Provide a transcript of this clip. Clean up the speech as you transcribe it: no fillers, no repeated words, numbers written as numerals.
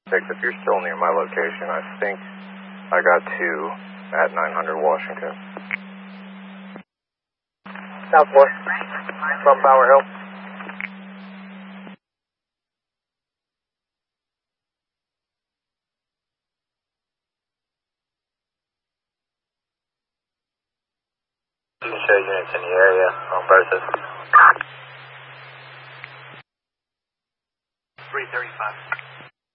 If you're still near my location, I think I got 2 at 900 Washington. Southwest, from Power Hill. You can show units in the area on Versus. 335.